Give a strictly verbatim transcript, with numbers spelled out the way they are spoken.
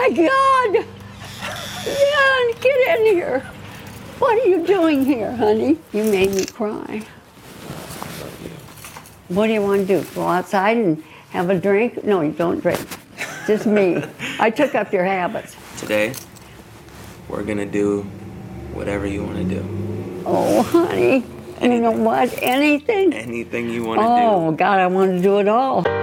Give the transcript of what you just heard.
my God! Jan, get in here. What are you doing here, honey? You made me cry. What do you want to do? Go outside and have a drink? No, you don't drink. Just me. I took up your habits. Today, we're gonna do whatever you want to do. Oh, honey. Anything. You know what? Anything? Anything you want to oh, do. Oh, God, I want to do it all.